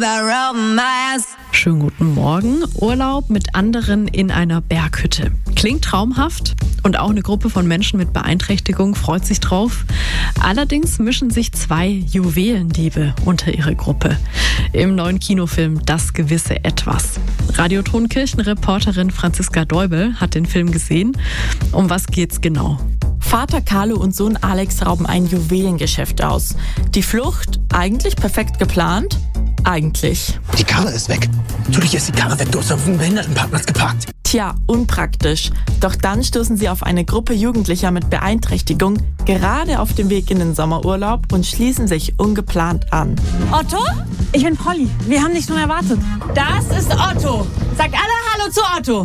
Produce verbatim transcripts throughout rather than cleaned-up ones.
Schönen guten Morgen. Urlaub mit anderen in einer Berghütte. Klingt traumhaft und auch eine Gruppe von Menschen mit Beeinträchtigung freut sich drauf. Allerdings mischen sich zwei Juwelendiebe unter ihre Gruppe. Im neuen Kinofilm Das gewisse Etwas. Radioton-Kirchenreporterin Franziska Deubel hat den Film gesehen. Um was geht's genau? Vater Carlo und Sohn Alex rauben ein Juwelengeschäft aus. Die Flucht eigentlich perfekt geplant? Eigentlich. Die Karre ist weg. Natürlich ist die Karre weg. Du hast auf dem Behindertenparkplatz geparkt. Tja, unpraktisch. Doch dann stoßen sie auf eine Gruppe Jugendlicher mit Beeinträchtigung, gerade auf dem Weg in den Sommerurlaub und schließen sich ungeplant an. Otto? Ich bin Polly. Wir haben dich schon erwartet. Das ist Otto. Sagt alle Hallo zu Otto.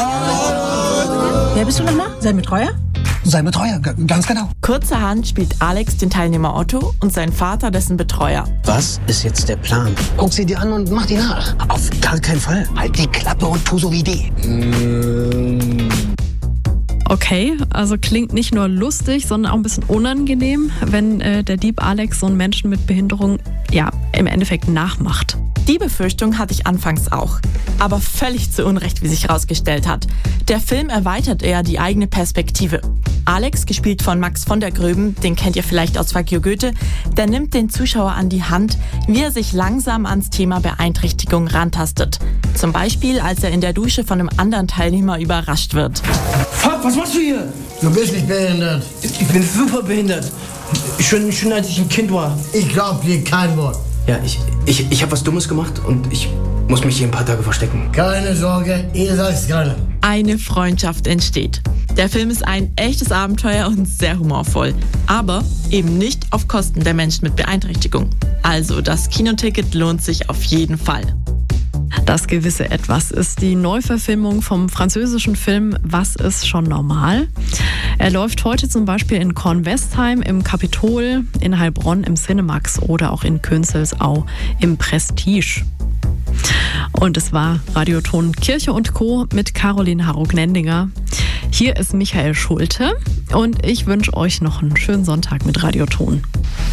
Hallo. Wer bist du nochmal? Sein Betreuer? Sein Betreuer, g- ganz genau. Kurzerhand spielt Alex den Teilnehmer Otto und sein Vater dessen Betreuer. Was ist jetzt der Plan? Guck sie dir an und mach die nach. Auf gar keinen Fall. Halt die Klappe und tu so wie die. Mm. Okay, also klingt nicht nur lustig, sondern auch ein bisschen unangenehm, wenn äh, der Dieb Alex so einen Menschen mit Behinderung ja im Endeffekt nachmacht. Die Befürchtung hatte ich anfangs auch. Aber völlig zu Unrecht, wie sich herausgestellt hat. Der Film erweitert eher die eigene Perspektive. Alex, gespielt von Max von der Gröben, den kennt ihr vielleicht aus Fuck You Goethe, der nimmt den Zuschauer an die Hand, wie er sich langsam ans Thema Beeinträchtigung rantastet. Zum Beispiel, als er in der Dusche von einem anderen Teilnehmer überrascht wird. Fuck, was machst du hier? Du bist nicht behindert. Ich bin super behindert. Schon, schon als ich ein Kind war. Ich glaub dir kein Wort. Ja, ich, ich, ich habe was Dummes gemacht und ich muss mich hier ein paar Tage verstecken. Keine Sorge, ihr sagt's gerade. Eine Freundschaft entsteht. Der Film ist ein echtes Abenteuer und sehr humorvoll. Aber eben nicht auf Kosten der Menschen mit Beeinträchtigung. Also das Kinoticket lohnt sich auf jeden Fall. Das gewisse Etwas ist die Neuverfilmung vom französischen Film Was ist schon normal? Er läuft heute zum Beispiel in Kornwestheim im Kapitol, in Heilbronn im Cinemax oder auch in Künzelsau im Prestige. Und es war Radioton Kirche und Co. mit Caroline Harrog-Nendinger. Hier ist Michael Schulte und ich wünsche euch noch einen schönen Sonntag mit Radioton.